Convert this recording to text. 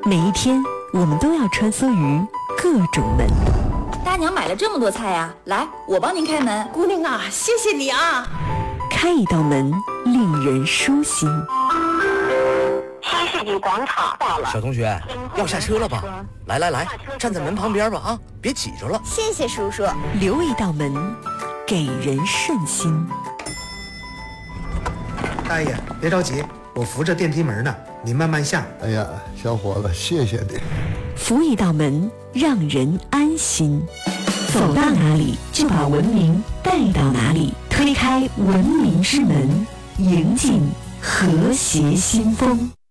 每一天，我们都要穿梭于各种门。 大娘买了这么多菜呀，来，我帮您开门。 姑娘啊，谢谢你啊！ 开一道门，令人舒心。 新世纪广场到了。 小同学，要下车了吧？来，站在门旁边吧啊，别挤着了。 谢谢叔叔。 留一道门，给人顺心。 大爷，别着急，我扶着电梯门呢，你慢慢下。 哎呀，小伙子，谢谢你。 扶一道门，让人安心。走到哪里，就把文明带到哪里。推开文明之门，迎进和谐新风。